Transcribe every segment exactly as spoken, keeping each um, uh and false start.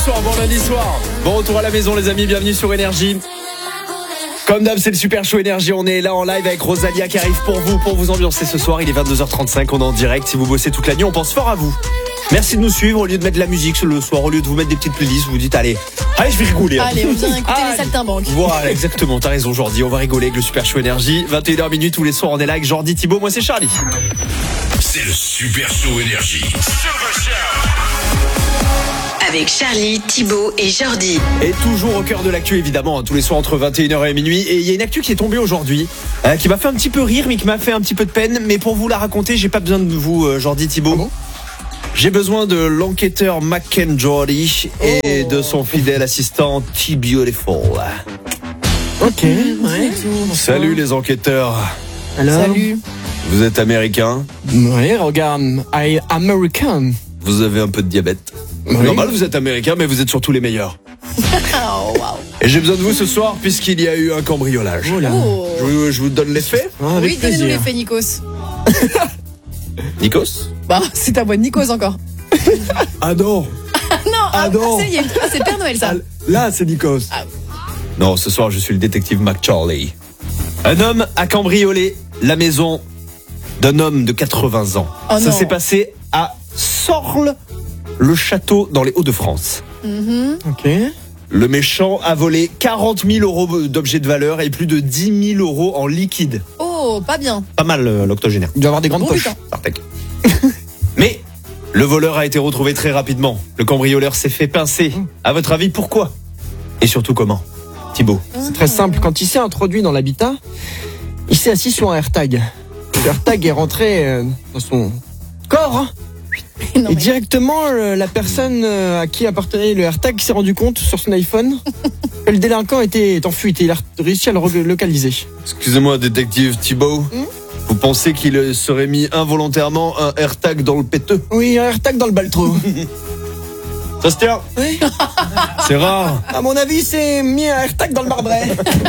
Bonsoir, bon lundi soir. Bon retour à la maison les amis, bienvenue sur Énergie. Comme d'hab, c'est le Super Show Énergie. On est là en live avec Rosalia qui arrive pour vous, pour vous ambiancer ce soir. Il est vingt-deux heures trente-cinq, on est en direct. Si vous bossez toute la nuit, on pense fort à vous. Merci de nous suivre. Au lieu de mettre de la musique le soir, au lieu de vous mettre des petites playlists, vous vous dites allez, allez, je vais rigoler. Allez, on vient écouter ah, les saltimbanques. Voilà, exactement. T'as raison, Jordi. On va rigoler avec le Super Show Énergie. vingt et une heures minuit tous les soirs, on est là avec Jordi, Thibaut. Moi, c'est Charlie. C'est le Super Show Énergie. Avec Charlie, Thibaut et Jordi. Et toujours au cœur de l'actu, évidemment, hein, tous les soirs entre vingt et une heures et minuit. Et il y a une actu qui est tombée aujourd'hui, euh, qui m'a fait un petit peu rire, mais qui m'a fait un petit peu de peine. Mais pour vous la raconter, j'ai pas besoin de vous, euh, Jordi, Thibaut. Ah bon ? J'ai besoin de l'enquêteur Mackenjordy et oh. de son fidèle assistant T-Beautiful. Ok, ouais. Salut les enquêteurs. Alors ? Salut. Vous êtes américain ? Oui, regarde, I American. Vous avez un peu de diabète. Oui. Normal, vous êtes américain, mais vous êtes surtout les meilleurs. Oh, wow. Et j'ai besoin de vous ce soir puisqu'il y a eu un cambriolage. Oh là. Oh. Je, vous, je vous donne les faits ? Ah, oui, donnez-nous les faits, Nikos. Nikos ? Bah, c'est ta voix de Nikos encore. Ah non. Ah non, ah, ah, non. Ah, c'est, ah, c'est Père Noël ça. Là, c'est Nikos. Ah. Non, ce soir, je suis le détective McCharlie. Un homme a cambriolé la maison d'un homme de quatre-vingts ans. Oh ça non. s'est passé à Sorles, le château dans les Hauts-de-France. Mm-hmm. Ok. Le méchant a volé quarante mille euros d'objets de valeur et plus de dix mille euros en liquide. Oh, pas bien. Pas mal, euh, l'octogénaire. Il doit avoir des grandes bon poches. Sartec. Mais le voleur a été retrouvé très rapidement. Le cambrioleur s'est fait pincer. À votre avis, pourquoi ? Et surtout comment ? Thibaut. C'est très simple. Quand il s'est introduit dans l'habitat, il s'est assis sur un AirTag. Le AirTag est rentré euh, dans son corps. Hein. Non, et mais... directement, euh, la personne euh, à qui appartenait le AirTag s'est rendu compte sur son iPhone que le délinquant était en fuite et il a réussi à le relocaliser. Excusez-moi, détective Thibaut. Hmm Vous pensez qu'il serait mis involontairement un AirTag dans le péteux ? Oui, un AirTag dans le baltro. Ça se tient ? Oui. C'est rare. À mon avis, c'est mis un AirTag dans le marbré.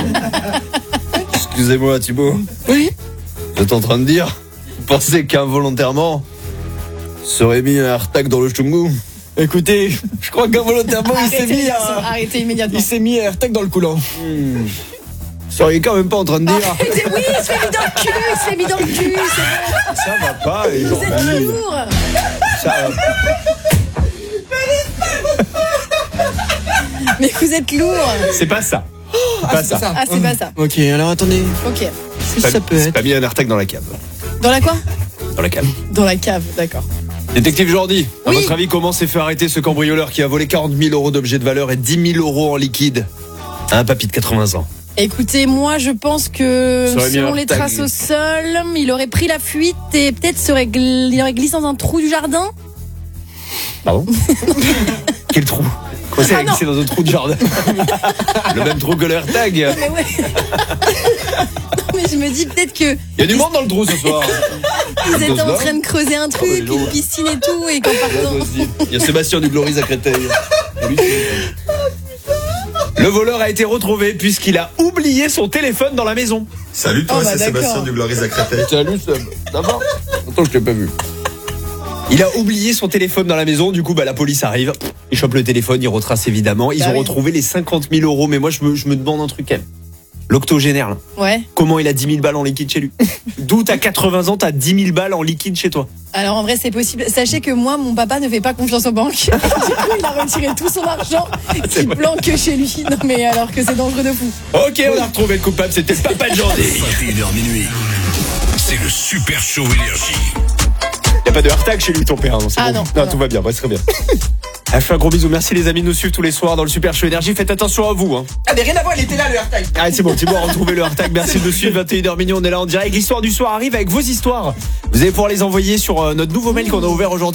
Excusez-moi, Thibaut. Oui. Vous êtes en train de dire ? Vous pensez qu'involontairement serait mis un AirTag dans le chungu ? Écoutez, je crois qu'involontairement il s'est mis à... Arrêtez immédiatement. Il s'est mis un AirTag dans le coulant. Hmm. Vous seriez quand même pas en train de dire... Arrêtez, oui, il se fait mis dans le cul, il se fait mis dans le cul, c'est bon. Ça va pas, les gens. Vous êtes lourd. Ça va. Mais vous êtes lourd. C'est pas ça. Ah, pas c'est ça. pas ça. Ah, c'est pas ça. Ok, alors attendez. Ok. Si ça peut C'est être. pas mis un AirTag dans la cave. Dans la quoi ? Dans la cave. Dans la cave, d'accord. Détective Jordi, à oui. votre avis, comment s'est fait arrêter ce cambrioleur qui a volé quarante mille euros d'objets de valeur et dix mille euros en liquide à un papy de quatre-vingts ans ? Écoutez, moi je pense que selon les traces au sol, il aurait pris la fuite et peut-être serait gl... il aurait glissé dans un trou du jardin. Pardon ? Quel trou ? Quoi, c'est ah glissé dans un trou du jardin ? Le même trou que le AirTag. Mais ouais. Mais je me dis peut-être que... Il y a du monde dans le trou ce soir. Ils étaient en train de creuser un truc, oh, une piscine et tout, et qu'en partant... Il y a Sébastien du Gloris à Créteil. Le voleur a été retrouvé puisqu'il a oublié son téléphone dans la maison. Salut toi, oh, bah, c'est d'accord. Sébastien du Gloris à Créteil. Salut Seb, ça va ? Attends, je t'ai pas vu. Il a oublié son téléphone dans la maison, du coup bah, la police arrive, il chope le téléphone, il retrace évidemment. Ils bah, ont oui. retrouvé les cinquante mille euros, mais moi je me, je me demande un truc quand même. L'octogénaire là. Ouais. Comment il a dix mille balles en liquide chez lui ? D'où t'as quatre-vingts ans, t'as dix mille balles en liquide chez toi. Alors en vrai c'est possible. Sachez que moi mon papa ne fait pas confiance aux banques. Du coup il a retiré tout son argent qui planque chez lui. Non mais alors que c'est dangereux de fou. Ok, on a retrouvé le coupable, c'était Papa de Jordi. vingt et une heures minuit. C'est le Super Show Énergie. Il n'y a pas de AirTag chez lui ton père, non, c'est ah bon. non, non, non. Tout va bien, ouais, c'est très bien. Je fais un gros bisou, merci les amis de nous suivre tous les soirs dans le Super Show Énergie. Faites attention à vous. Hein. Ah mais rien à voir, il était là le AirTag. Ah c'est bon, Thibaut a retrouvé le AirTag. Merci de nous suivre, vingt et une heures minuit, on est là en direct. L'histoire du soir arrive avec vos histoires. Vous allez pouvoir les envoyer sur euh, notre nouveau mail qu'on a ouvert aujourd'hui.